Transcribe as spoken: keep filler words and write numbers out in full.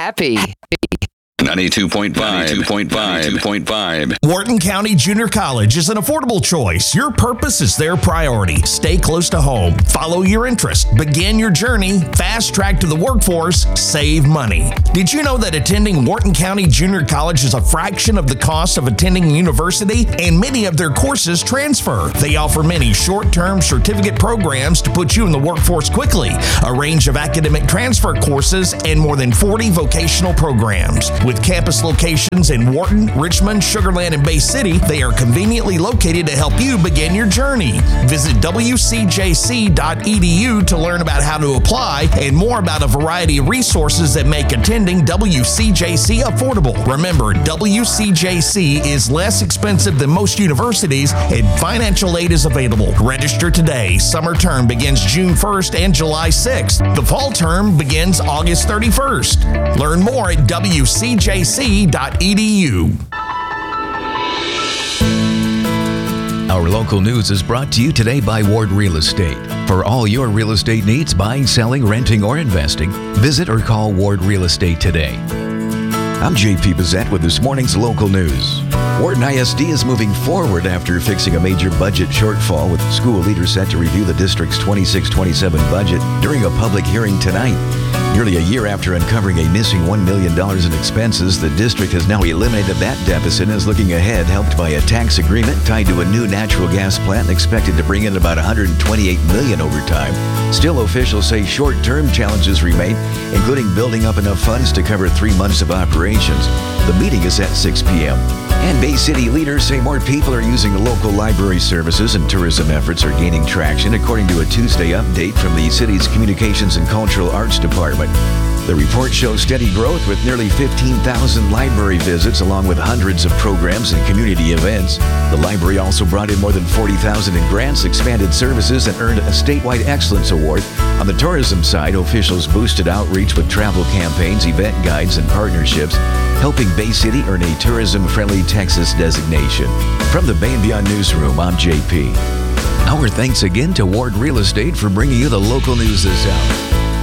happy. ninety-two point five, ninety-two point five, ninety-two point five. Wharton County Junior College is an affordable choice. Your purpose is their priority. Stay close to home. Follow your interest. Begin your journey. Fast track to the workforce. Save money. Did you know that attending Wharton County Junior College is a fraction of the cost of attending university? And many of their courses transfer. They offer many short-term certificate programs to put you in the workforce quickly, a range of academic transfer courses, and more than forty vocational programs. With campus locations in Wharton, Richmond, Sugar Land, and Bay City, they are conveniently located to help you begin your journey. Visit w c j c dot e d u to learn about how to apply and more about a variety of resources that make attending W C J C affordable. Remember, W C J C is less expensive than most universities and financial aid is available. Register today. Summer term begins June first and July sixth. The fall term begins August thirty-first. Learn more at w c j c dot e d u. Our local news is brought to you today by Ward Real Estate. For all your real estate needs, buying, selling, renting, or investing, visit or call Ward Real Estate today. I'm J P Bissett with this morning's local news. Wharton I S D is moving forward after fixing a major budget shortfall, with school leaders set to review the district's twenty-six twenty-seven budget during a public hearing tonight. Nearly a year after uncovering a missing one million dollars in expenses, the district has now eliminated that deficit and is looking ahead, helped by a tax agreement tied to a new natural gas plant expected to bring in about one hundred twenty-eight million dollars over time. Still, officials say short-term challenges remain, including building up enough funds to cover three months of operations. The meeting is at six p.m. And Bay City leaders say more people are using the local library services, and tourism efforts are gaining traction, according to a Tuesday update from the city's Communications and Cultural Arts Department. The report shows steady growth with nearly fifteen thousand library visits, along with hundreds of programs and community events. The library also brought in more than forty thousand in grants, expanded services, and earned a statewide excellence award. On the tourism side, officials boosted outreach with travel campaigns, event guides, and partnerships, helping Bay City earn a tourism-friendly Texas designation. From the Bay and Beyond Newsroom, I'm J P. Our thanks again to Ward Real Estate for bringing you the local news this hour.